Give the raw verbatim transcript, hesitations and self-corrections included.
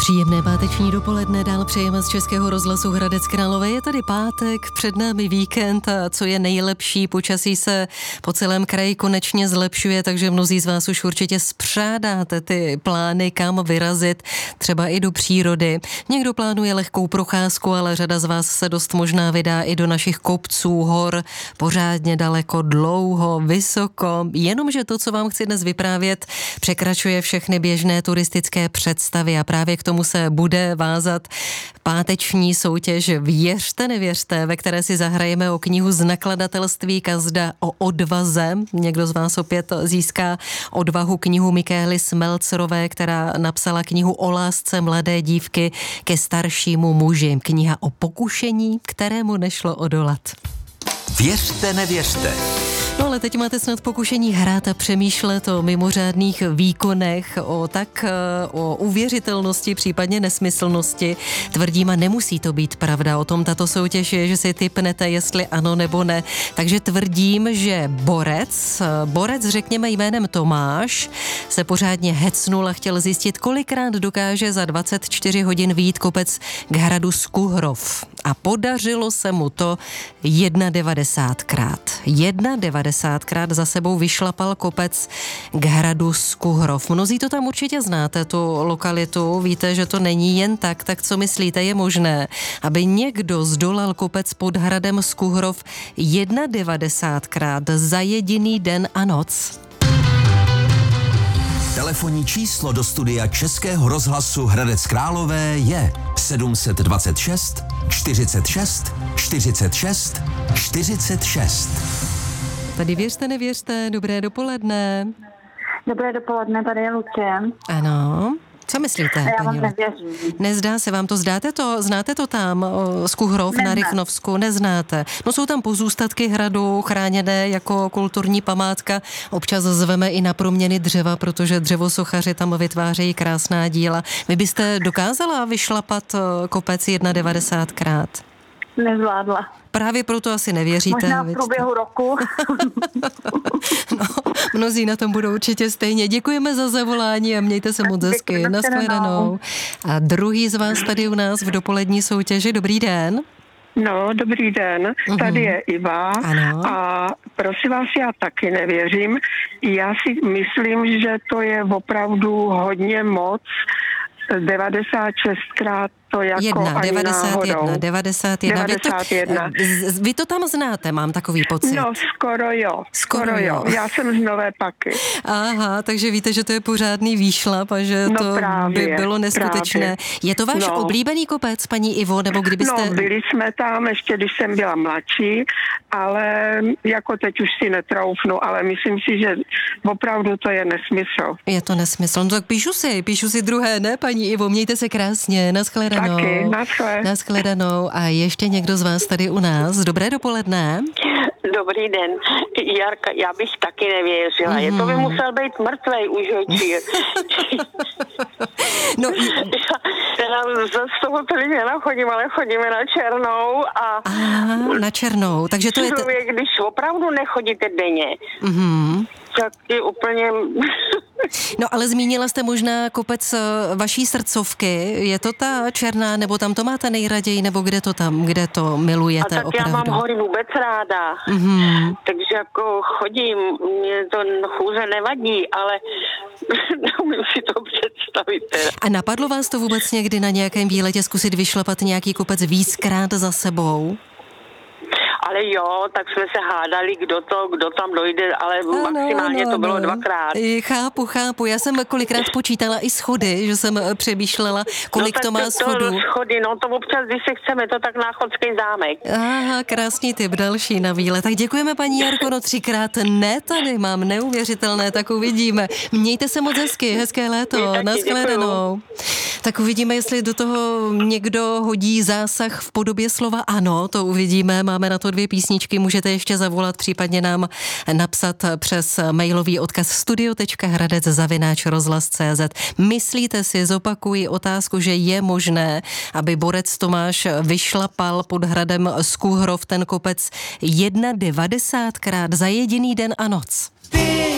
Příjemné páteční dopoledne dál přejeme z Českého rozhlasu Hradec Králové. Je tady pátek, před námi víkend a co je nejlepší, počasí se po celém kraji konečně zlepšuje, takže mnozí z vás už určitě spřádáte ty plány, kam vyrazit, třeba i do přírody. Někdo plánuje lehkou procházku, ale řada z vás se dost možná vydá i do našich kopců, hor, pořádně daleko, dlouho, vysoko. Jenomže to, co vám chci dnes vyprávět, překračuje všechny běžné turistické představy a právě k tomu se bude vázat páteční soutěž Věřte, nevěřte, ve které si zahrajeme o knihu z nakladatelství Kazda o odvaze. Někdo z vás opět získá odvahu knihu Michaely Smelcerové, která napsala knihu o lásce mladé dívky ke staršímu muži. Kniha o pokušení, kterému nešlo odolat. Věřte, nevěřte. No ale teď máte snad pokušení hrát a přemýšlet o mimořádných výkonech, o tak o uvěřitelnosti, případně nesmyslnosti. Tvrdím, a nemusí to být pravda. O tom tato soutěž je, že si tipnete, jestli ano nebo ne. Takže tvrdím, že borec, borec řekněme jménem Tomáš, se pořádně hecnul a chtěl zjistit, kolikrát dokáže za dvacet čtyři hodin vyjít kopec k hradu Skuhrov. A podařilo se mu to devadesátkrát. devadesátkrát za sebou vyšlapal kopec k hradu Skuhrov. Mnozí to tam určitě znáte, tu lokalitu, víte, že to není jen tak, tak co myslíte, je možné, aby někdo zdolal kopec pod hradem Skuhrov devadesátkrát za jediný den a noc? Telefonní číslo do studia Českého rozhlasu Hradec Králové je sedm dva šest, čtyřicet šest, čtyřicet šest, čtyřicet šest. Tady věřte, nevěřte, dobré dopoledne. Dobré dopoledne, tady je Lucie. Ano. Co myslíte, já paní? vám nevěřím. Nezdá se vám to, zdáte to, znáte to tam, Skuhrov na Rychnovsku, neznáte. No jsou tam pozůstatky hradu, chráněné jako kulturní památka, občas zveme i na proměny dřeva, protože dřevosochaři tam vytvářejí krásná díla. Vy byste dokázala vyšlapat kopec devadesátkrát? Nezvládla. Právě proto asi nevěříte. Možná v průběhu roku. No, mnozí na tom budou určitě stejně. Děkujeme za zavolání a mějte se moc hezky. Nashledanou. A druhý z vás tady u nás v dopolední soutěži. Dobrý den. No, dobrý den. Uh-huh. Tady je Iva. Ano. A prosím vás, já taky nevěřím. Já si myslím, že to je opravdu hodně moc. devadesát šestkrát to jako Jedna, ani devadesát jedna, náhodou. devadesát jedna. devadesát jedna. Vy to, vy to tam znáte, mám takový pocit. No, skoro jo. Skoro, skoro jo. jo. Já jsem z Nové Paky. Aha, takže víte, že to je pořádný výšlap a že no to právě, by bylo neskutečné. Právě. Je to váš no. oblíbený kopec, paní Ivo, nebo kdybyste... No, byli jsme tam ještě, když jsem byla mladší, ale jako teď už si netroufnu, ale myslím si, že opravdu to je nesmysl. Je to nesmysl. No tak píšu si, píšu si druhé, ne, paní Ivo, mějte se krásně, nashledanou. Taky, naschle. Nashledanou. A ještě někdo z vás tady u nás. Dobré dopoledne. Dobrý den. Jarka, já bych taky nevěřila. Mm. Je to by musel být mrtvej už hočí. No, já z toho Plzeňa chodím, ale chodíme na Černou a... Aha, na Černou, takže to je... Člověk, když opravdu nechodíte denně, mm-hmm. tak je úplně... No ale zmínila jste možná kopec vaší srdcovky. Je to ta Černá, nebo tam to máte nejraději, nebo kde to tam, kde to milujete a tak opravdu? Já mám hory vůbec ráda, mm-hmm. takže jako chodím, mě to chůze nevadí, ale neumím si to představit. A napadlo vás to vůbec někdy na nějakém výletě zkusit vyšlapat nějaký kopec víckrát za sebou? Ale jo, tak jsme se hádali, kdo to, kdo tam dojde, ale ano, maximálně ano, to bylo ano. dvakrát. Chápu, chápu. Já jsem kolikrát počítala i schody, že jsem přemýšlela, kolik no, to má to, schodů. To schody, no to občas, když se chceme, to tak Náchodský zámek. Aha, krásný tip, další na výlet. Tak děkujeme, paní Jarko, no třikrát ne tady mám, neuvěřitelné, tak uvidíme. Mějte se moc hezky, hezké léto, nashledanou. Tak uvidíme, jestli do toho někdo hodí zásah v podobě slova ano, to uvidíme, máme na to dvě písničky, můžete ještě zavolat, případně nám napsat přes mailový odkaz studio tečka hradec zavináč rozhlas tečka cé zet. Myslíte si, zopakuji otázku, že je možné, aby borec Tomáš vyšlapal pod hradem Skuhrov ten kopec devadesátkrát za jediný den a noc?